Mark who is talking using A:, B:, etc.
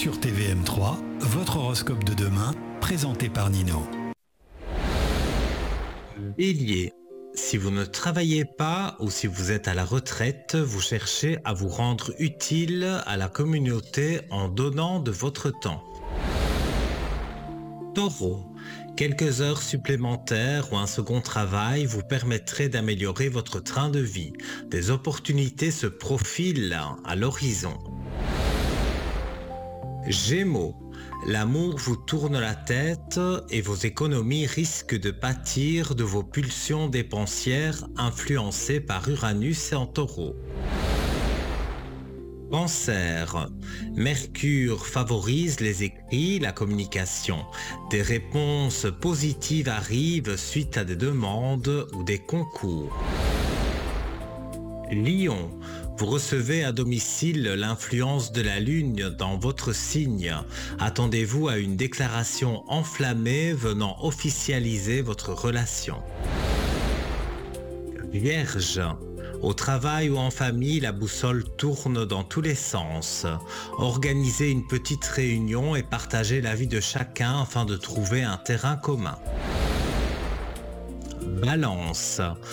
A: sur TVM3, votre horoscope de demain, présenté par Nino.
B: Bélier, si vous ne travaillez pas ou si vous êtes à la retraite, vous cherchez à vous rendre utile à la communauté en donnant de votre temps. Taureau, quelques heures supplémentaires ou un second travail vous permettraient d'améliorer votre train de vie. Des opportunités se profilent à l'horizon. Gémeaux, l'amour vous tourne la tête et vos économies risquent de pâtir de vos pulsions dépensières influencées par Uranus et en Taureau. Cancer, Mercure favorise les écrits, la communication. Des réponses positives arrivent suite à des demandes ou des concours. Lion, vous recevez à domicile l'influence de la Lune dans votre signe. Attendez-vous à une déclaration enflammée venant officialiser votre relation. Vierge, au travail ou en famille, la boussole tourne dans tous les sens. Organisez une petite réunion et partagez la vie de chacun afin de trouver un terrain commun. Balance,